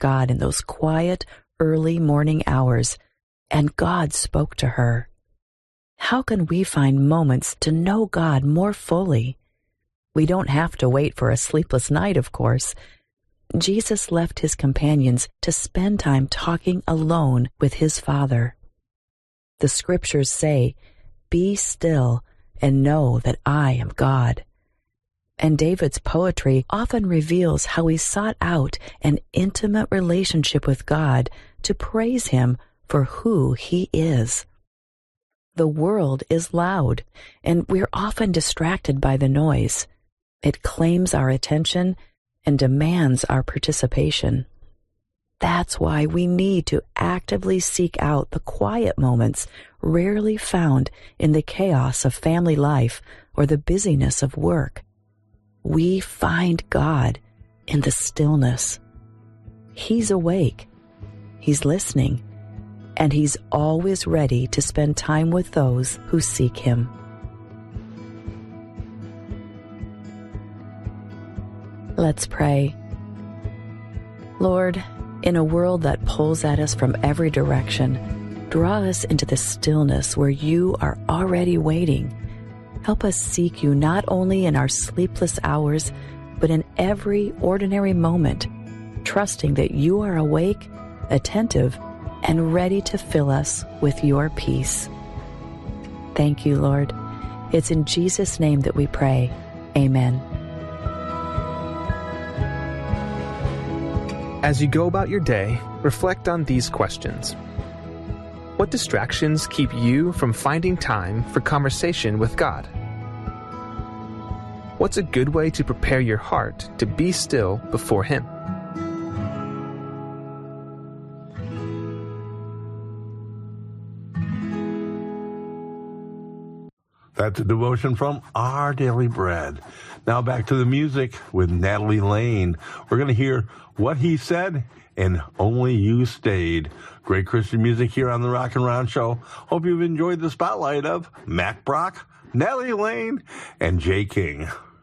God in those quiet, early morning hours, and God spoke to her. How can we find moments to know God more fully? We don't have to wait for a sleepless night, of course. Jesus left his companions to spend time talking alone with his Father. The scriptures say, "Be still and know that I am God." And David's poetry often reveals how he sought out an intimate relationship with God to praise him for who he is. The world is loud, and we're often distracted by the noise. It claims our attention and demands our participation. That's why we need to actively seek out the quiet moments rarely found in the chaos of family life or the busyness of work. We find God in the stillness. He's awake, he's listening, and he's always ready to spend time with those who seek him. Let's pray. Lord, in a world that pulls at us from every direction, draw us into the stillness where you are already waiting. Help us seek you not only in our sleepless hours, but in every ordinary moment, trusting that you are awake, attentive, and ready to fill us with your peace. Thank you, Lord. It's in Jesus' name that we pray. Amen. As you go about your day, reflect on these questions. What distractions keep you from finding time for conversation with God? What's a good way to prepare your heart to be still before Him? That's a devotion from Our Daily Bread. Now back to the music with Natalie Lane. We're going to hear What He Said and Only You Stayed. Great Christian music here on the Rock and Round Show. Hope you've enjoyed the spotlight of Mac Brock, Natalie Lane, and Jay King.